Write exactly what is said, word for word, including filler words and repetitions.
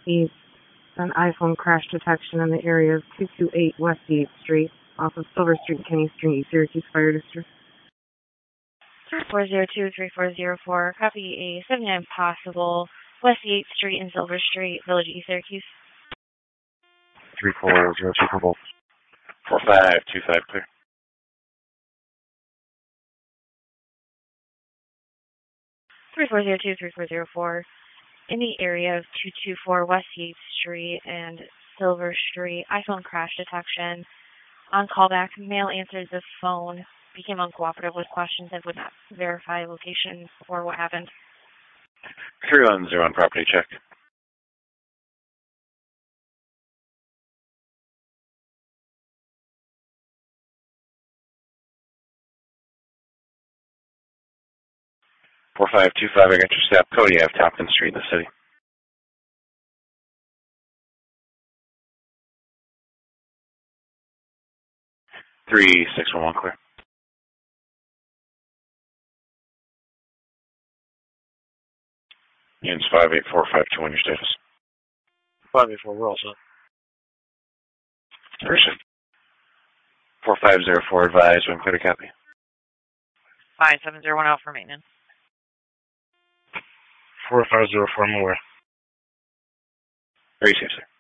East, an iPhone crash detection in the area of two two eight West eighth Street, off of Silver Street, Kenny Street, Syracuse Fire District. four zero two, three four zero four, copy a seventy-nine possible, West eighth Street and Silver Street, Village East, Syracuse. three four zero two for both. four five two five clear. three four zero two, three four zero four, in the area of two two four West eighth Street and Silver Street, iPhone crash detection. On callback, male answered the phone, became uncooperative with questions and would not verify location or what happened. three one zero on property check. four five two five, I got your step code. You have Tompkins Street in the city. three six one one clear. Units five eight four five two one, your status. five eight four, we're all set. Person. four five zero four, advised when clear to copy. five seven zero one out for maintenance. four five zero four, I'm aware. Very safe, sir.